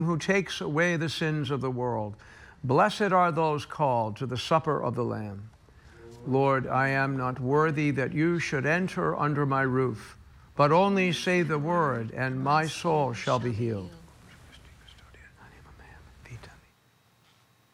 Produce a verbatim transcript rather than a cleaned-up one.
who takes away the sins of the world. Blessed are those called to the supper of the Lamb. Lord, I am not worthy that you should enter under my roof, but only say the word, and my soul shall be healed.